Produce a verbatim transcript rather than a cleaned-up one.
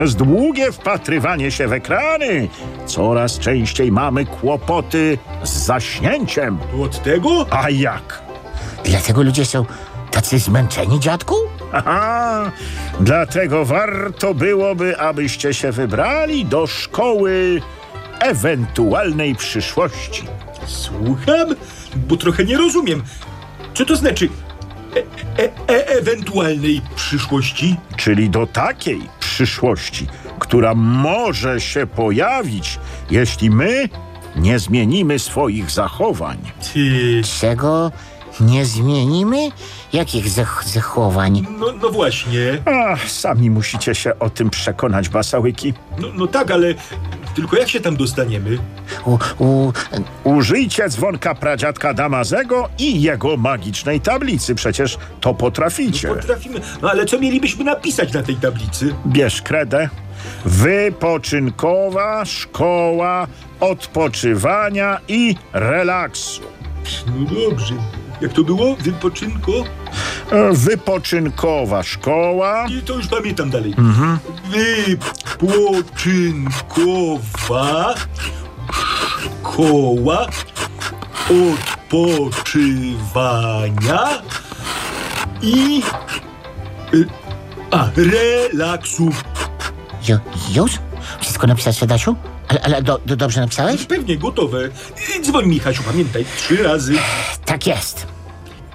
Przez długie wpatrywanie się w ekrany coraz częściej mamy kłopoty z zaśnięciem. Od tego? A jak? Dlatego ludzie są tacy zmęczeni, dziadku? Aha, dlatego warto byłoby, abyście się wybrali do szkoły ewentualnej przyszłości. Słucham? Bo trochę nie rozumiem. Co to znaczy e, e, e, ewentualnej przyszłości? Czyli do takiej przyszłości, która może się pojawić, jeśli my nie zmienimy swoich zachowań. Ty... Czego nie zmienimy? Jakich zach- zachowań? No, no właśnie. Ach, sami musicie się o tym przekonać, basałyki. No, no tak, ale tylko jak się tam dostaniemy? U, u, Użyjcie dzwonka pradziadka Damazego i jego magicznej tablicy. Przecież to potraficie. Potrafimy. No ale co mielibyśmy napisać na tej tablicy? Bierz kredę. Wypoczynkowa szkoła odpoczywania i relaksu. No dobrze. Jak to było? Wypoczynko? E, Wypoczynkowa szkoła. I to już pamiętam dalej. Wypoczynkowa szkoła odpoczywania i y, a, relaksu. ju, już? Wszystko napisać, Adasiu? Ale, ale do, do, dobrze napisałeś? Pewnie gotowe. I dzwoń, Michasiu, pamiętaj, trzy razy. Tak jest.